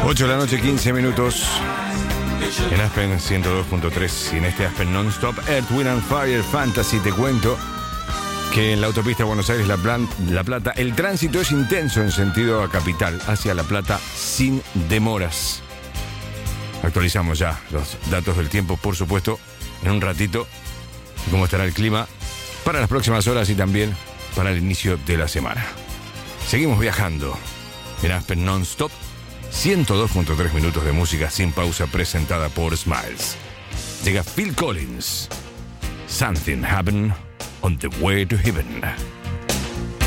8 de la noche, 15 minutos. En Aspen 102.3 y en este Aspen Non-Stop Earth, Wind and Fire Fantasy. Te cuento que en la autopista Buenos Aires La Plata el tránsito es intenso en sentido a capital, hacia La Plata sin demoras. Actualizamos ya los datos del tiempo, por supuesto, en un ratito. Y cómo estará el clima para las próximas horas y también para el inicio de la semana. Seguimos viajando en Aspen Non-Stop. 102.3 minutos de música sin pausa presentada por Smiles. Llega Phil Collins. Something happened on the way to heaven.